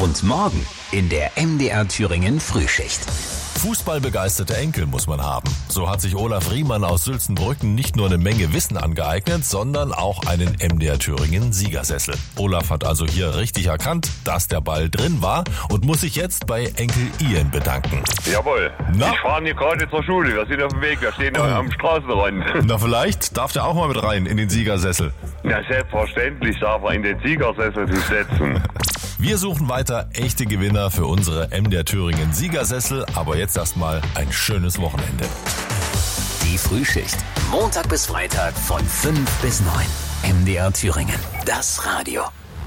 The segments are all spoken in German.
Und morgen in der MDR Thüringen Frühschicht. Fußballbegeisterte Enkel muss man haben. So hat sich Olaf Riemann aus Sülzenbrücken nicht nur eine Menge Wissen angeeignet, sondern auch einen MDR Thüringen Siegersessel. Olaf hat also hier richtig erkannt, dass der Ball drin war und muss sich jetzt bei Enkel Ian bedanken. Jawohl. Na? Ich fahre hier gerade zur Schule. Wir sind auf dem Weg. Wir stehen am Straßenrand. Na, vielleicht darf der auch mal mit rein in den Siegersessel. Na, selbstverständlich darf er in den Siegersessel sich setzen. Wir suchen weiter echte Gewinner für unsere MDR Thüringen Siegersessel, aber jetzt erstmal ein schönes Wochenende. Die Frühschicht. Montag bis Freitag von 5 bis 9. MDR Thüringen. Das Radio.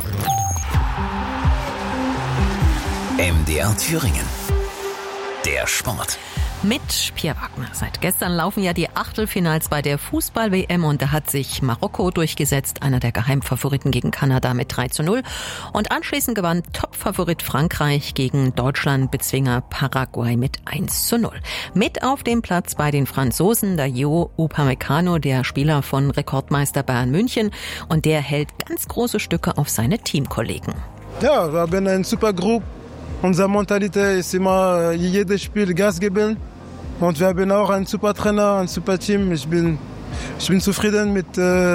MDR Thüringen. Der Sport. Mit Pierre Wagner. Seit gestern laufen ja die Achtelfinals bei der Fußball-WM und da hat sich Marokko durchgesetzt, einer der Geheimfavoriten gegen Kanada mit 3:0. Und anschließend gewann Topfavorit Frankreich gegen Deutschland-Bezwinger Paraguay mit 1:0. Mit auf dem Platz bei den Franzosen Dayot Upamecano, der Spieler von Rekordmeister Bayern München, und der hält ganz große Stücke auf seine Teamkollegen. Ja, wir haben eine super Gruppe. Unsere Mentalität ist immer, jedes Spiel Gas geben. Und wir haben auch einen super Trainer, ein super Team. Ich bin zufrieden mit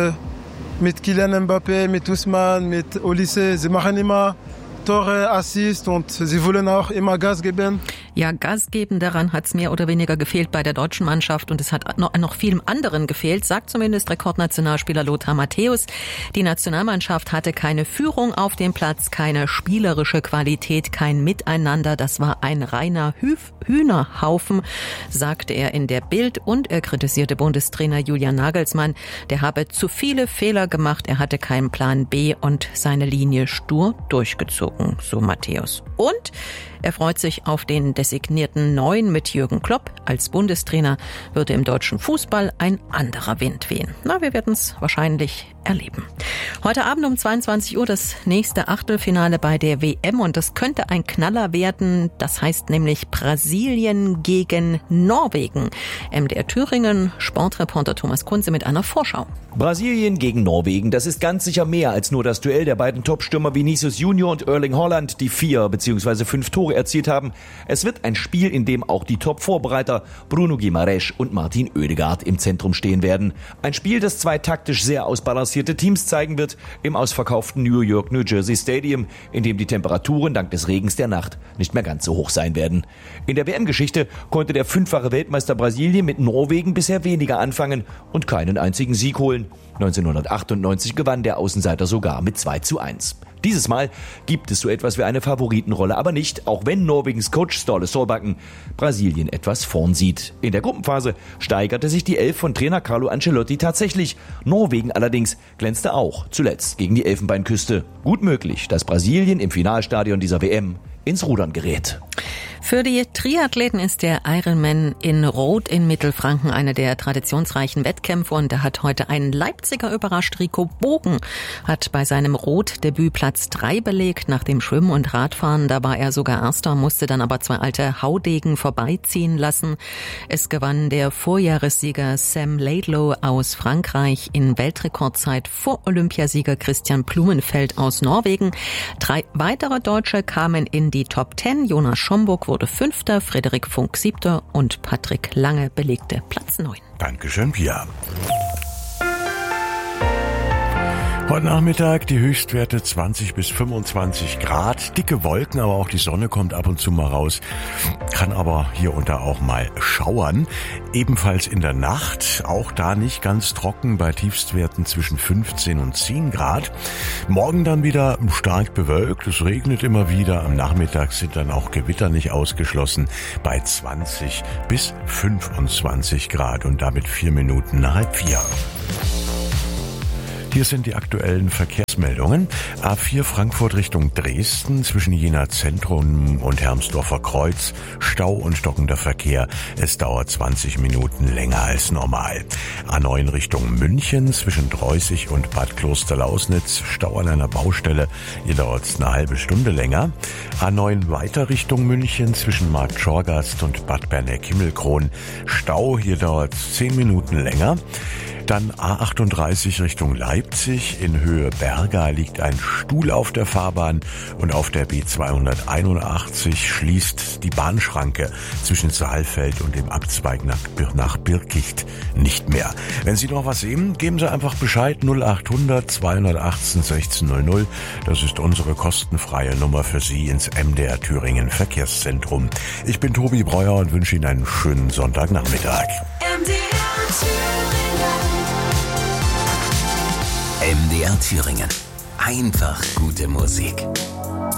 Kylian Mbappé, mit Ousmane, mit Olise. Sie machen immer Tore, Assist und sie wollen auch immer Gas geben. Ja, Gas geben, daran hat es mehr oder weniger gefehlt bei der deutschen Mannschaft und es hat noch vielem anderen gefehlt, sagt zumindest Rekordnationalspieler Lothar Matthäus. Die Nationalmannschaft hatte keine Führung auf dem Platz, keine spielerische Qualität, kein Miteinander. Das war ein reiner Hühnerhaufen, sagte er in der Bild, und er kritisierte Bundestrainer Julian Nagelsmann. Der habe zu viele Fehler gemacht, er hatte keinen Plan B und seine Linie stur durchgezogen, so Matthäus. Und er freut sich auf den designierten Neuen mit Jürgen Klopp. Als Bundestrainer würde im deutschen Fußball ein anderer Wind wehen. Na, wir werden es wahrscheinlich erleben. Heute Abend um 22 Uhr das nächste Achtelfinale bei der WM und das könnte ein Knaller werden. Das heißt nämlich Brasilien gegen Norwegen. MDR Thüringen, Sportreporter Thomas Kunze mit einer Vorschau. Brasilien gegen Norwegen, das ist ganz sicher mehr als nur das Duell der beiden Topstürmer Vinicius Junior und Erling Haaland, die 4 bzw. 5 Tore erzielt haben. Es wird ein Spiel, in dem auch die Top-Vorbereiter Bruno Guimaraes und Martin Oedegaard im Zentrum stehen werden. Ein Spiel, das zwei taktisch sehr ausbalancierte Teams zeigen wird im ausverkauften New Jersey Stadium, in dem die Temperaturen dank des Regens der Nacht nicht mehr ganz so hoch sein werden. In der WM-Geschichte konnte der 5-fache Weltmeister Brasilien mit Norwegen bisher weniger anfangen und keinen einzigen Sieg holen. 1998 gewann der Außenseiter sogar mit 2:1. Dieses Mal gibt es so etwas wie eine Favoritenrolle, aber nicht, auch wenn Norwegens Coach Ståle Solbakken Brasilien etwas vorn sieht. In der Gruppenphase steigerte sich die Elf von Trainer Carlo Ancelotti tatsächlich. Norwegen allerdings glänzte auch zuletzt gegen die Elfenbeinküste. Gut möglich, dass Brasilien im Finalstadion dieser WM ins Rudern gerät. Für die Triathleten ist der Ironman in Rot in Mittelfranken einer der traditionsreichen Wettkämpfe und da hat heute ein Leipziger überrascht. Rico Bogen hat bei seinem Rot-Debüt Platz 3 belegt. Nach dem Schwimmen und Radfahren, da war er sogar Erster, musste dann aber 2 alte Haudegen vorbeiziehen lassen. Es gewann der Vorjahressieger Sam Laidlow aus Frankreich in Weltrekordzeit vor Olympiasieger Christian Blumenfeld aus Norwegen. 3 weitere Deutsche kamen in die Top 10. Jonas Schomburg wurde 5., Frederik Funk 7. und Patrick Lange belegte Platz 9. Dankeschön, Pia. Heute Nachmittag die Höchstwerte 20 bis 25 Grad. Dicke Wolken, aber auch die Sonne kommt ab und zu mal raus. Kann aber hier und da auch mal schauern. Ebenfalls in der Nacht, auch da nicht ganz trocken, bei Tiefstwerten zwischen 15 und 10 Grad. Morgen dann wieder stark bewölkt, es regnet immer wieder. Am Nachmittag sind dann auch Gewitter nicht ausgeschlossen bei 20 bis 25 Grad und damit 4 Minuten nach 3:30. Hier sind die aktuellen Verkehrsmeldungen. A4 Frankfurt Richtung Dresden zwischen Jena Zentrum und Hermsdorfer Kreuz. Stau und stockender Verkehr. Es dauert 20 Minuten länger als normal. A9 Richtung München zwischen Dreußig und Bad Klosterlausnitz. Stau an einer Baustelle. Hier dauert es eine halbe Stunde länger. A9 weiter Richtung München zwischen Markt Schorgast und Bad Berneck-Himmelkron. Stau. Hier dauert es 10 Minuten länger. Dann A38 Richtung Leipzig. In Höhe Berga liegt ein Stuhl auf der Fahrbahn und auf der B281 schließt die Bahnschranke zwischen Saalfeld und dem Abzweig nach Birkicht nicht mehr. Wenn Sie noch was sehen, geben Sie einfach Bescheid. 0800 218 1600. Das ist unsere kostenfreie Nummer für Sie ins MDR Thüringen Verkehrszentrum. Ich bin Tobi Breuer und wünsche Ihnen einen schönen Sonntagnachmittag. MDR Thüringen. Einfach gute Musik.